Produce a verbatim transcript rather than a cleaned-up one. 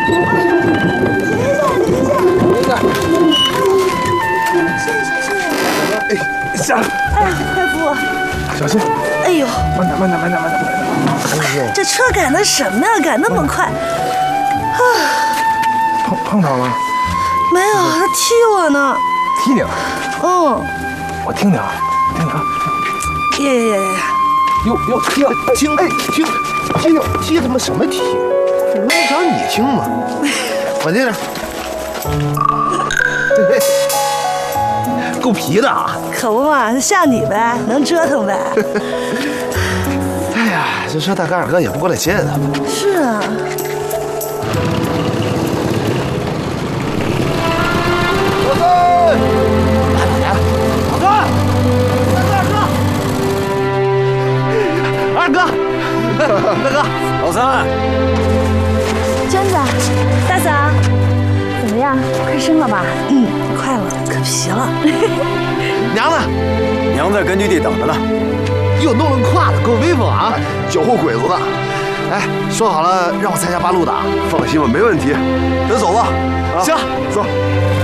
停一下，停一下。 谢谢谢谢。 哎，下来。 哎，快扶我。 小心。 哎呦， 慢点，慢点，慢点，慢点，慢点。哎呦， 这车赶的什么呀？赶那么快。啊， 碰碰到了？ 没有，他踢我呢。 踢你了？ 嗯。 我听听啊，听听啊。 耶耶耶！ 哟哟，踢了，听，哎，听，踢哟，踢他妈什么踢？我找你听嘛。往这边。够皮的啊！ 可不嘛，像你呗，能折腾呗。 哎呀，这车大哥二哥也不过来接他。 是啊。 老三，来了来了，老三，二哥，二哥，大哥，老三， 娟子，大嫂，怎么样？快生了吧？ 嗯，快了，可皮了。 娘呢？ 娘在根据地等着呢。 又弄了胯子，够威风啊！酒后鬼子的。哎，说好了让我参加八路的。 放心吧，没问题。咱走吧。 行，走。